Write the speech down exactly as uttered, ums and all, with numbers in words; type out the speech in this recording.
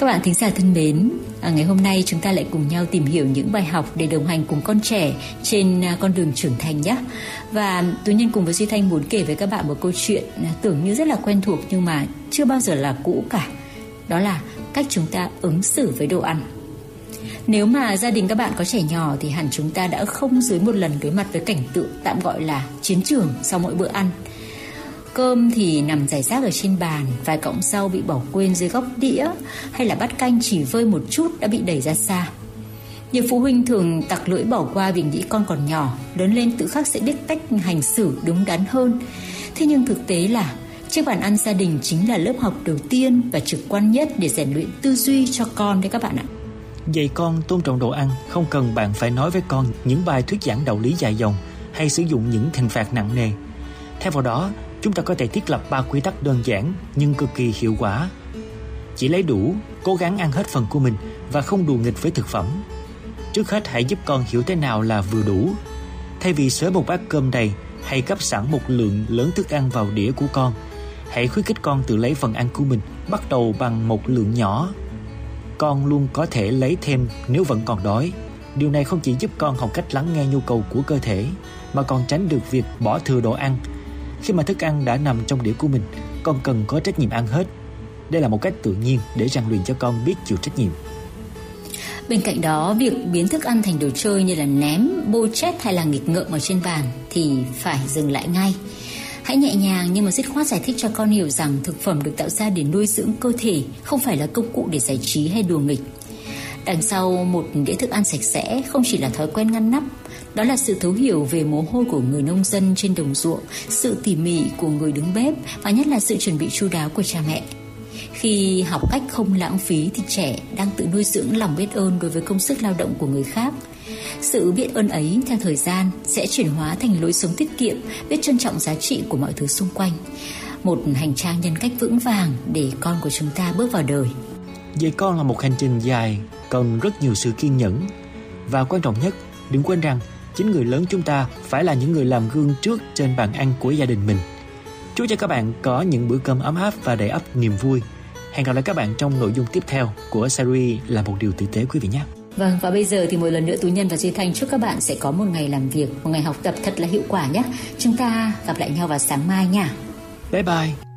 Các bạn thính giả thân mến, à, ngày hôm nay chúng ta lại cùng nhau tìm hiểu những bài học để đồng hành cùng con trẻ trên à, con đường trưởng thành nhé. Và Tú Nhân cùng với Duy Thanh muốn kể với các bạn một câu chuyện à, tưởng như rất là quen thuộc nhưng mà chưa bao giờ là cũ cả. Đó là cách chúng ta ứng xử với đồ ăn. Nếu mà gia đình các bạn có trẻ nhỏ thì hẳn chúng ta đã không dưới một lần đối mặt với cảnh tượng tạm gọi là chiến trường sau mỗi bữa ăn. Cơm thì nằm rải rác ở trên bàn, vài cọng rau bị bỏ quên dưới góc đĩa, hay là bát canh chỉ vơi một chút đã bị đẩy ra xa. Nhiều phụ huynh thường tặc lưỡi bỏ qua vì nghĩ con còn nhỏ, lớn lên tự khắc sẽ biết cách hành xử đúng đắn hơn. Thế nhưng thực tế là chiếc bàn ăn gia đình chính là lớp học đầu tiên và trực quan nhất để rèn luyện tư duy cho con đấy các bạn ạ. Dạy con tôn trọng đồ ăn không cần bạn phải nói với con những bài thuyết giảng đạo lý dài dòng hay sử dụng những hình phạt nặng nề. Thay vào đó, chúng ta có thể thiết lập ba quy tắc đơn giản nhưng cực kỳ hiệu quả. Chỉ lấy đủ, cố gắng ăn hết phần của mình và không đùa nghịch với thực phẩm. Trước hết hãy giúp con hiểu thế nào là vừa đủ. Thay vì xới một bát cơm đầy hay gấp sẵn một lượng lớn thức ăn vào đĩa của con, hãy khuyến khích con tự lấy phần ăn của mình, bắt đầu bằng một lượng nhỏ. Con luôn có thể lấy thêm nếu vẫn còn đói. Điều này không chỉ giúp con học cách lắng nghe nhu cầu của cơ thể, mà còn tránh được việc bỏ thừa đồ ăn. Khi mà thức ăn đã nằm trong đĩa của mình, con cần có trách nhiệm ăn hết. Đây là một cách tự nhiên để rèn luyện cho con biết chịu trách nhiệm. Bên cạnh đó, việc biến thức ăn thành đồ chơi như là ném, bôi chết hay là nghịch ngợm ở trên bàn thì phải dừng lại ngay. Hãy nhẹ nhàng nhưng mà dứt khoát giải thích cho con hiểu rằng thực phẩm được tạo ra để nuôi dưỡng cơ thể, không phải là công cụ để giải trí hay đùa nghịch. Đằng sau một đĩa thức ăn sạch sẽ không chỉ là thói quen ngăn nắp, đó là sự thấu hiểu về mồ hôi của người nông dân trên đồng ruộng, sự tỉ mỉ của người đứng bếp và nhất là sự chuẩn bị chu đáo của cha mẹ. Khi học cách không lãng phí thì trẻ đang tự nuôi dưỡng lòng biết ơn đối với công sức lao động của người khác. Sự biết ơn ấy theo thời gian sẽ chuyển hóa thành lối sống tiết kiệm, biết trân trọng giá trị của mọi thứ xung quanh. Một hành trang nhân cách vững vàng để con của chúng ta bước vào đời. Dạy con là một hành trình dài, cần rất nhiều sự kiên nhẫn. Và quan trọng nhất, đừng quên rằng chính người lớn chúng ta phải là những người làm gương trước trên bàn ăn của gia đình mình. Chúc cho các bạn có những bữa cơm ấm áp và đầy ắp niềm vui. Hẹn gặp lại các bạn trong nội dung tiếp theo của series Là Một Điều Tử Tế quý vị nhé. Vâng, và bây giờ thì một lần nữa Tú Nhân và Duy Thanh chúc các bạn sẽ có một ngày làm việc, một ngày học tập thật là hiệu quả nhé. Chúng ta gặp lại nhau vào sáng mai nha. Bye bye.